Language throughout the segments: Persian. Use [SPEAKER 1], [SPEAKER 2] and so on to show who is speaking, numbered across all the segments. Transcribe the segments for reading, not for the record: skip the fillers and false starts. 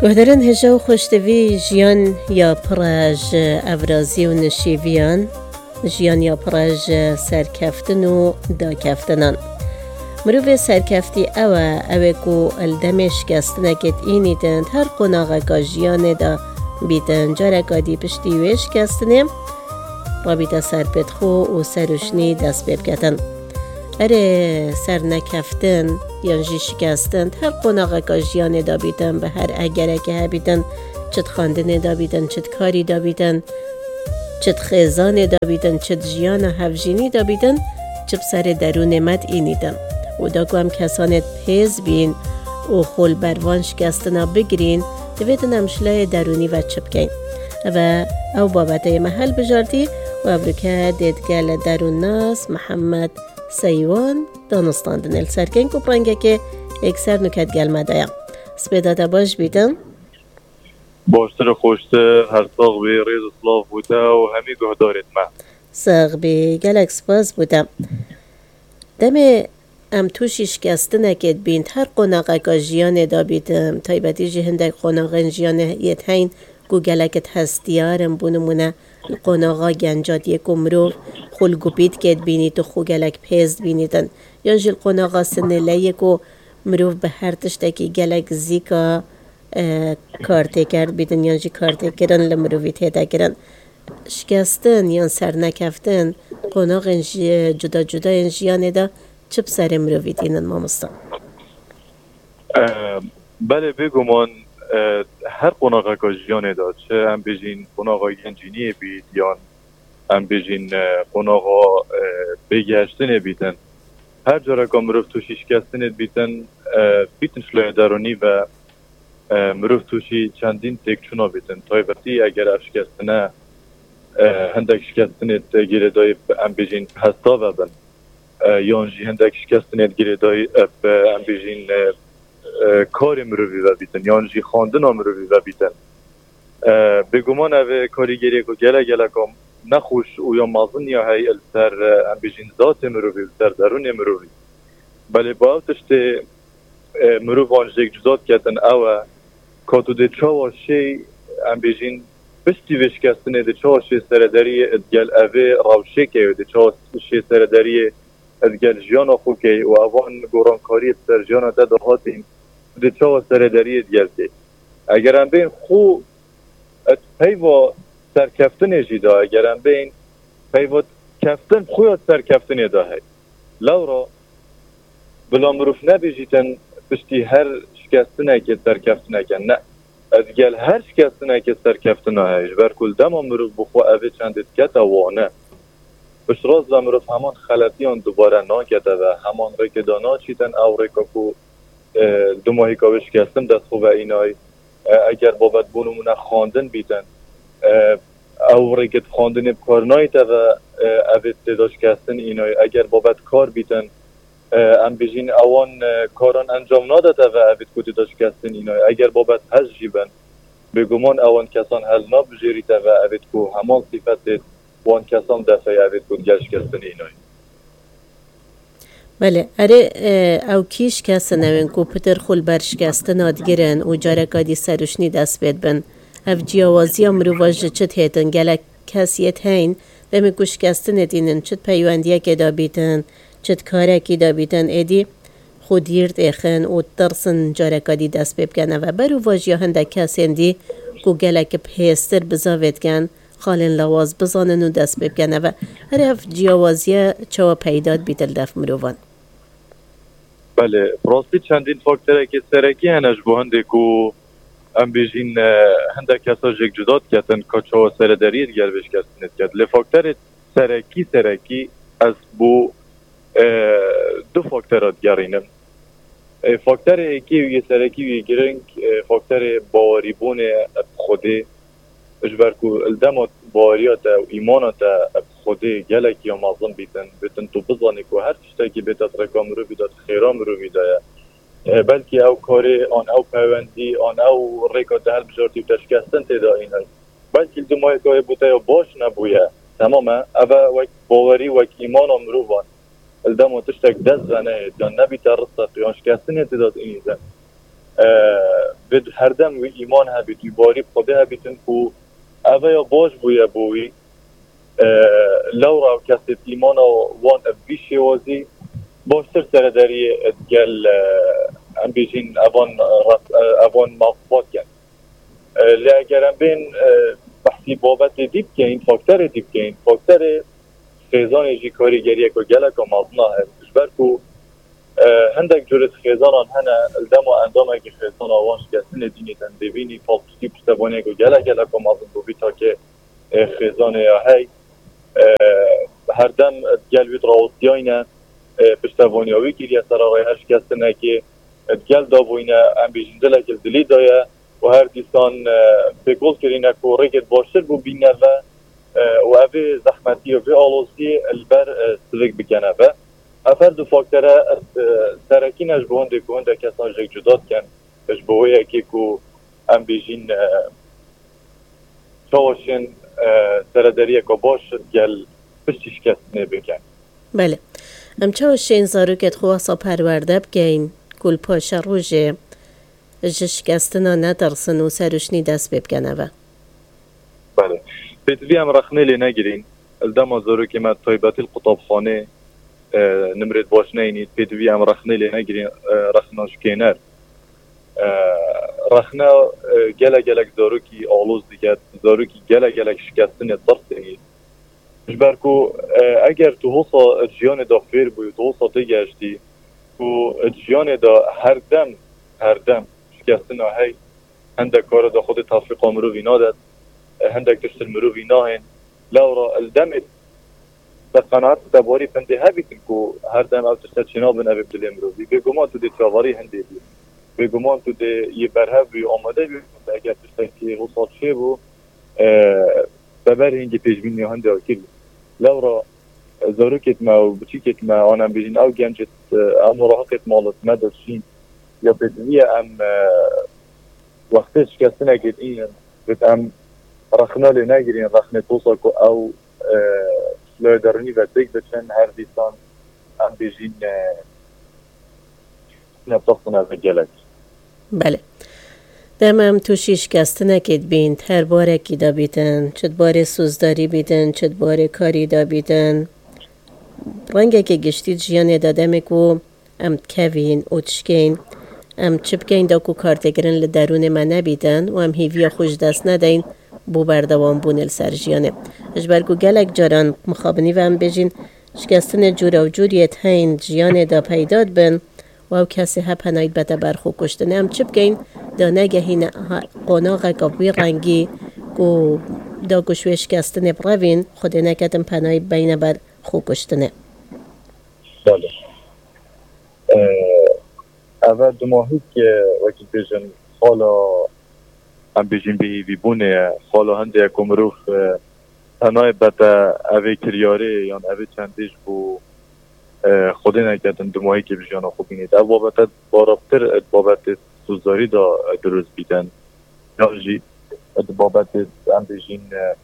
[SPEAKER 1] گهدرن هجا و خوشتوی جیان یا پراج افرازی و نشیویان جیان یا پراج سرکفتن و داکفتنان مروف سرکفتی اوه کو الدمش کستنکت اینی دند هر قناغا که جیان دا بیتن جارکا دی پشتی ویش کستنیم با بیتا سر پتخو و سروشنی دست ببکتن اره سر نکفتن یانجی شکستن هر قناغا که جیان دا بیتن به هر اگره که هبیتن چت خاندن دا بیتن چت کاری دا بیتن چت خیزان دا بیتن چت جیان هفجینی دا بیتن چت سر درون مد اینیدن و دا که هم کسانت پیز بین و خول بروان شکستنا بگرین دویدن همشلای درونی و چپکین و او بابته محل بجاردی و ابرکه دیدگل درون ناس محمد سیوان دانستاندن السرکن کو پرنگه که اکثر نکت گل مدایم سپیداتا باش بیدن
[SPEAKER 2] باشتر خوشتر هر ساق بی ریز اصلاف بوده و همی گهدارت ما
[SPEAKER 1] ساق بی گلک سپاس بودم دم ام توشیش کسته نکید بیند هر قناقه که جیان دا بیدم تایبتی جهندک قناقه جیان یت هین گو گلکت هستیارم بونمونه قناقه گنجات یک مروف خلگو بید کد بینی تو خو گلک پیزد بینیدن یا جل قناقه سنله یکو مروف به هر تشتکی گلک زیکا کارته کرد بیدن یا جی کارته کرن لمروفی تیده کرن شکستن یا سر نکفتن قناقه جدا جدا انجیانه دا چه بسر مروفی دینن مامستا؟
[SPEAKER 2] بله بگمان هر قناقه که جیانه داد چه هم بجین قناقه گنجینی بید یا هم بجین قناقه بگشتنه بیدن هر جاره که مروف توشی شکستنه بیدن بیتن شلای درونی و مروف توشی چندین تکچونا بیدن تایبتی اگر اف شکستنه هندک شکستنه گیره دای هم بجین هستا و بن یانجی هندک شکستنه گیره دای هم بجین کار مروی و بیتن یانجی خواندن مروی و بیتن بگمان اوه کاریگری که گله کم نخوش او یا مازن یا هی السر هم بجین ذات مروی السر درون مروی بله با او تشت مروی وانجیک جزاد کتن اوه کاتو ده چاواشی هم بجین پشتی وشکستنه ده چاواشی سرداری ادگل اوه روشه که ده چاواشی سرداری ادگل جیانا خو که و اوان گورانکاری سر جیانا ده دهاتیم ده چاوا سرداری ادگل که اگر هم بین خو پیوا سرکفتن جیدا اگر هم بین پیوا کفتن خویات سرکفتن ده هی لورا بلا مروف نبیجیتن پشتی هر شکستنه که سرکفتنه که نه ادگل هر شکستنه که سرکفتنه هی جبر کل دما مروف بخوا اوه چندت کتا وانه بشراز لمروف همان خلطیان دوباره نا کتا و همان رکدانا چیتن او رکا کو دو ماهی که شکستن دست خوب اینای اگر بابت بونمونه خواندن بیتن او رکت خواندن بکارنای تا و اوه تدا شکستن اینای اگر بابت کار بیتن ام بجین اوان کاران انجام ناده تا و اوه تدا شکستن اینای اگر بابت هز جیبن بگمان اوان کسان هز نا بجیری تا و اوه کو همان صفت وان کسان دفعه اوید بود گشت کستن اینای
[SPEAKER 1] بله اره او کیش کسا نوین کو پتر خول برشکستن آدگرن و جارکا دی سروشنی دست بید بن او جیاوازی مروواج چت هیتن گلک کسیت هین بمی کش کستن دینن چت پیواندیه که دا بیتن چت کاره که دا بیتن ایدی خودیرد ایخن و ترسن جارکا دی دست بکنه و برو واجیا هنده کسین دی کو گلک پیستر بزاوید کن خالن لواز بزانن و دست بکنه و هر اف جیاوازیه چوا پیداد بیتل دف مروان
[SPEAKER 2] بله براستی چندین فاکتره که سرکی هنش بو هنده کو ام بیجین هنده کسا جک جداد کتن که چوا سرداری دیگر بش کستنید کت لفاکتر سرکی از بو دو فاکترات گرینم فاکتر ایکی و یه سرکی و یه گرنگ فاکتر باوری بون خوده اجبرکو الدمات باوریات و ایمانات خوده گلک یا مازم بیتن تو بزانی که هر چیزی که بیتت رکام رو بیداد خیرام رو بیدایه بلکه او کاری آن او پیوندی آن او ریکات هر بجارتی و تشکستن تیدا این هست بلکه دو ماه که بوده باش نبویه تماما او وک باوری وک ایمان امرو بان الدمات تشتک دست زنه یا نبی ترسط یا شکستن تیداد این هست بد هر دم و ایمان هبید و باری خدا هبیتن کو اوه باش بوی لورا کسی ایمان وان بیشی وازی باشتر سرداری گل ام بیشین اوان مقبات کن لی اگرم بین بحثی بابت دیب که این فاکتر خیزان جی کاریگریه که گله که مازنا هم بشبر که هندک جورت خیزانان هنه الدم و اندامه که خیزان آوان شکستن دینیتن ببینی پالپسی پشتبانه که گله که مازن بوی تا که خیزانه یا هی هر دم گلوید راوستیاینه پشتبانیاوی گیریه سر آقای هر شکستنه که گل دابوینه ام بیشندله که دلی دایه و هر دیستان بگل کرینه که رگت باشتر بو بینه و اوه زحمتی و آلوزی البر سلک بکنه و افر دو فاکتره سرکی نجبونده که هنده کسان جگ جداد کن بجبوه که ام بیشین چاوشن سردریه که باشد گل پشتی شکستنه بکن.
[SPEAKER 1] بله. ام چاوشین زاروکت خواسا پرورده بگین گل پاش روژه شکستنا ندرسن و سروشنی دست ببکنه و
[SPEAKER 2] بله. پیتوی هم رخنه لی نگیرین الدم زارو که من طایبتی القطاب خانه نمرد باش نینید پیتوی هم رخنه لی نگیرین رخناش کنر رخنه گلک زارو که آلوز دیگه زارو که گلک شکستن درسته جبر کو اگر تو حصا جیان دا فیر بوی تو حصا تگشتی تو جیان دا هر دم شکستن هی هندک کار دا خود تفریق مروی نادد هندک تشتر مروی ناهن لورا الدمت بقناعت تباری پنده هبیتن که هر دم او تشتر چنا بنوی بدل مروی بگمان تو دی تراواری هنده بی بگمان تو دی یه برهب بی آمده بی اگر تشتر که غصات شه بو ببر هنگی پیجبینی هنده آکل لورا زاروکت ما و بچیکت ما آنم بیجین او گنجت او مراحقت مالت مدرشین یا بدویه ام وقتی شکسته نگید این بد ام رخنه لی نگیرین رخنه توسا که او لایدرنی و دیگ بچن هر دیستان ام بیجین نبتاختن از گلک.
[SPEAKER 1] بله. دمم توشی شکسته نکید بین هر باره کی دا بیتن چد باره سوزداری بیتن چد باره کاری دا بیتن رنگه که گشتید جیانه دادمه که ام کوین اوچکین ام چپکین دا که کارتگرن لدرون من نبیدن و ام هیویا خوش دست ندین بو بردوان بونل سر جیانه اجبرگو گلک جاران مخابنی و ام بجین شکستن جور و جوریت هین جیانه دا پیداد بن و او کسی هپناید بده برخو کشتنه ام چپکین دا نگهین قناغه گوی رنگی گو دا گوشوی شکستنه بروین خود نکتم پناید بین بر خو کشتنه.
[SPEAKER 2] بله. اول دو ماهی که وقتی بیشن خالا هم بیشن بهیوی بونه خالا هنده یک مروف تنهای بده اوه کریاره یا اوه چندیش بو خود نکتن دو ماهی که بیشن خوب بینید او بابت بارابتر بابت سوزداری دا درست بیدن یا جی بابت هم بیشن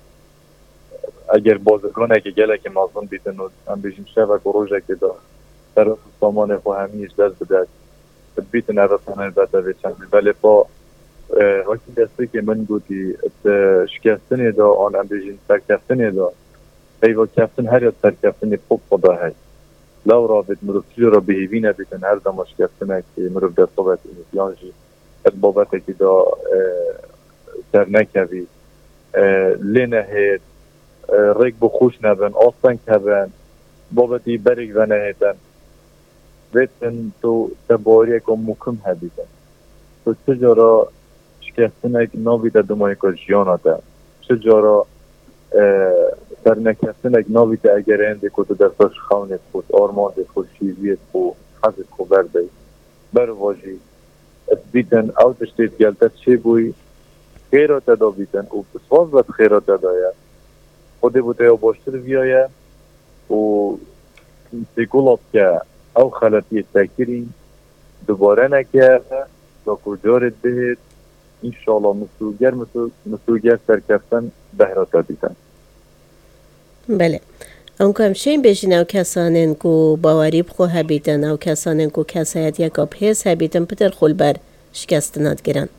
[SPEAKER 2] اگر بازرگانه که گله که مازن بیدن و هم بیشن شوک و روژه که دا در سامان خو همیش دست بده بیتن رسانه بده چند ولی با وقتی دسته که من گوتی شکستنی دا آن هم بیشن سرکفتنی دا ایوا کفتن هر یا سرکفتنی خوب خدا هست لورا بید مروفتی را بهیوی نبیتن هر دم شکستنه که مروف در صحبت اینیانجی بابت که دا سر نکوی لینه هید ریک بخوش نبن آستان کبن بابتی برگ و نهیدن ویتن تو تباری که مکم هدیدن تو چجارا شکستنه که ناویده دمایی که جیانا ده چجارا در نکستنه که ناویده اگر هنده که تو دستاش خونت خود آرمان ده خود شیویت خود حضرت خود برده برواجی بیتن او تشتید گلتت چه بوی خیرات دا بیتن او بسواز بد خیرات دایه خودی بوده او باشتر بیایه و سیکولات که او خلطی تکرین دوباره نکه تا کجارت بهید انشاءالله مسوگر سرکفتن بهرات بیتن.
[SPEAKER 1] بله. اونکو همشین بیشین او کسانن که باوری بخو هبیدن او کسانن که کسایت یکا پیس هبیدن پتر خول بر شکستنات گرن.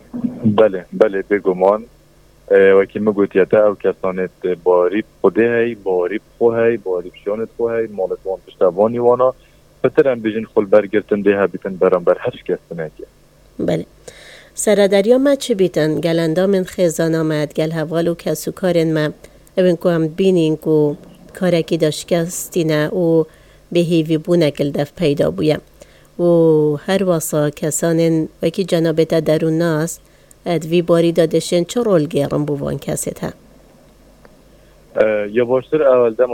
[SPEAKER 2] بله بگمان وکی مگوتیتا او کسانت باری خوده هی باری خو هی باری بشانت خو هی مالت وان پشتوانی وانا فترم بیجین خل برگرتن ده بیتن برانبر هرش کسانه که
[SPEAKER 1] بله سردریا ما چه بیتن گلندا من خیزان آمد گل حوالو کسو کارن ما اوین که هم بینین که کارکی داشت کستینه و به هیوی بونه کل دف پیدا بویم و هر واسا کسانن وکی جنابتا درون ناس ادوی باری دادشن چه رول گیرم بوان کسی ها
[SPEAKER 2] یا باشتر اول